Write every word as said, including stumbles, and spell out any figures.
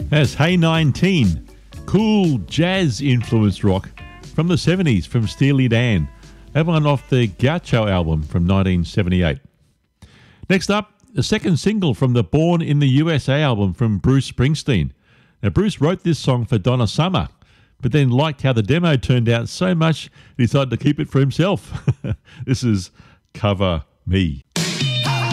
That's Hey nineteen, cool jazz-influenced rock from the seventies from Steely Dan. That one off the Gaucho album from nineteen seventy-eight. Next up, the second single from the Born in the U S A album from Bruce Springsteen. Now, Bruce wrote this song for Donna Summer, but then liked how the demo turned out so much he decided to keep it for himself. This is Cover Me.